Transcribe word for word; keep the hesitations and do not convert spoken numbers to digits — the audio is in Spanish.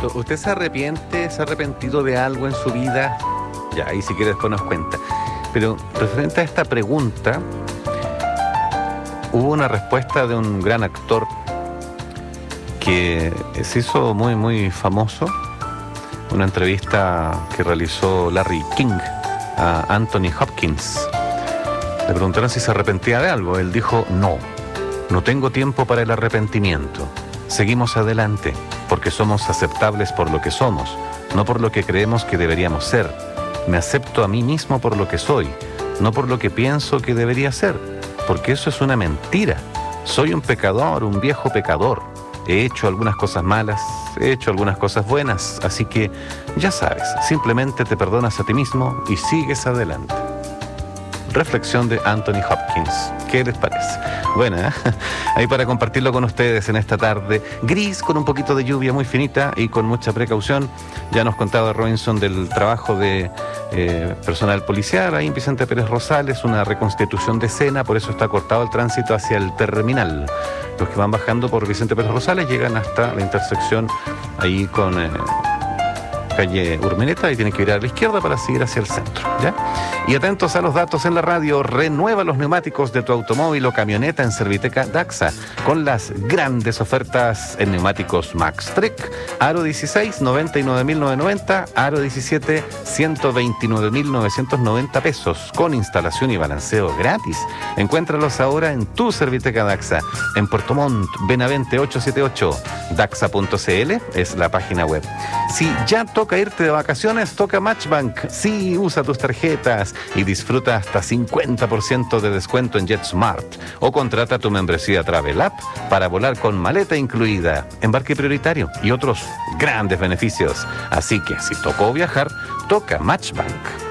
¿Usted se arrepiente, se ha arrepentido de algo en su vida? Ya, ahí si quiere después nos cuenta. Pero referente a esta pregunta, hubo una respuesta de un gran actor que se hizo muy, muy famoso. Una entrevista que realizó Larry King a Anthony Hopkins. Le preguntaron si se arrepentía de algo. Él dijo, no, no tengo tiempo para el arrepentimiento. Seguimos adelante, porque somos aceptables por lo que somos, no por lo que creemos que deberíamos ser. Me acepto a mí mismo por lo que soy, no por lo que pienso que debería ser, porque eso es una mentira. Soy un pecador, un viejo pecador. He hecho algunas cosas malas, he hecho algunas cosas buenas, así que ya sabes, simplemente te perdonas a ti mismo y sigues adelante. Reflexión de Anthony Hopkins. ¿Qué les parece? Bueno, ¿eh? Ahí para compartirlo con ustedes en esta tarde gris, con un poquito de lluvia muy finita y con mucha precaución. Ya nos contaba Robinson del trabajo de eh, personal policial ahí en Vicente Pérez Rosales, una reconstitución de escena, por eso está cortado el tránsito hacia el terminal. Los que van bajando por Vicente Pérez Rosales llegan hasta la intersección ahí con eh, calle Urmeneta y tienen que virar a la izquierda para seguir hacia el centro, ¿ya? Y atentos a los datos en la radio. Renueva los neumáticos de tu automóvil o camioneta en Serviteca Daxa con las grandes ofertas en neumáticos Max Trek. Aro dieciséis, noventa y nueve mil novecientos noventa. Aro diecisiete, ciento veintinueve mil novecientos noventa pesos con instalación y balanceo gratis. Encuéntralos ahora en tu Serviteca Daxa en Puerto Montt, Benavente ochocientos setenta y ocho. Daxa punto c l es la página web. Si ya toca irte de vacaciones, toca Matchbank. Sí, usa tus tarjetas y disfruta hasta cincuenta por ciento de descuento en JetSmart o contrata tu membresía Travel App para volar con maleta incluida, embarque prioritario y otros grandes beneficios. Así que si tocó viajar, toca Matchbank.